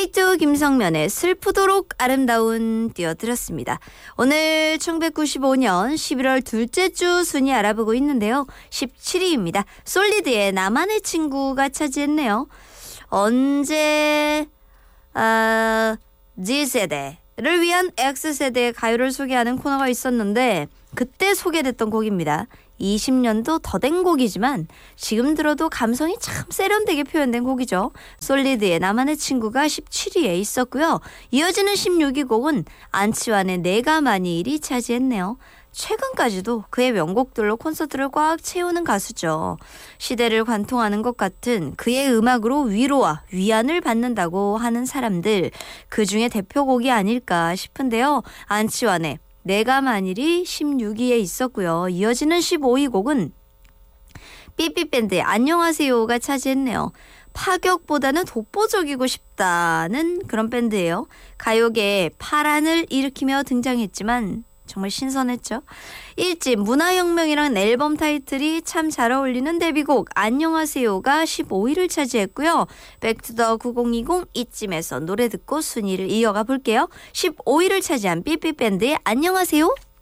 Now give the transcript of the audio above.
K2 김성면의 슬프도록 아름다운 띄워드렸습니다. 오늘 1995년 11월 둘째 주 순위 알아보고 있는데요. 17위입니다. 솔리드의 나만의 친구가 차지했네요. 언제 G세대를 위한 X세대의 가요를 소개하는 코너가 있었는데 그때 소개됐던 곡입니다. 20년도 더 된 곡이지만 지금 들어도 감성이 참 세련되게 표현된 곡이죠. 솔리드의 나만의 친구가 17위에 있었고요. 이어지는 16위 곡은 안치환의 내가 만일이 차지했네요. 최근까지도 그의 명곡들로 콘서트를 꽉 채우는 가수죠. 시대를 관통하는 것 같은 그의 음악으로 위로와 위안을 받는다고 하는 사람들, 그중에 대표곡이 아닐까 싶은데요. 안치환의 내가 만일이 16위에 있었고요. 이어지는 15위 곡은 삐삐밴드의 안녕하세요가 차지했네요. 파격보다는 독보적이고 싶다는 그런 밴드예요. 가요계에 파란을 일으키며 등장했지만 정말 신선했죠. 1집 문화혁명이라는 앨범 타이틀이 참 잘 어울리는 데뷔곡 안녕하세요가 15위를 차지했고요. 백투더 9020 이쯤에서 노래 듣고 순위를 이어가 볼게요. 15위를 차지한 삐삐밴드의 안녕하세요.